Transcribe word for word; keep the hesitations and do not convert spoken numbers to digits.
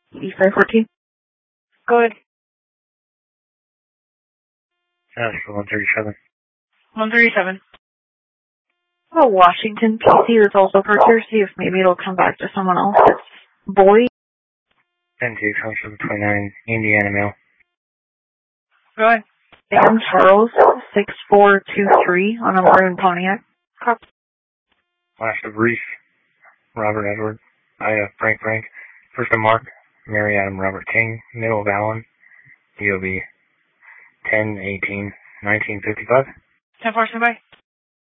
E five fourteen. Go ahead. That's one thirty-seven. one thirty-seven. Oh, Washington P C that's also for here. See if maybe it'll come back to someone else. It's Boyd. ten two twenty-seven twenty-nine, Indiana Mail. Go ahead. Dan Charles, six four two three on a maroon Pontiac. Cop. Last of Reese, Robert Edward, Ida Frank Frank, first of Mark, Mary Adam Robert King, middle of Allen, D O B ten eighteen nineteen fifty-five. ten four, stand by.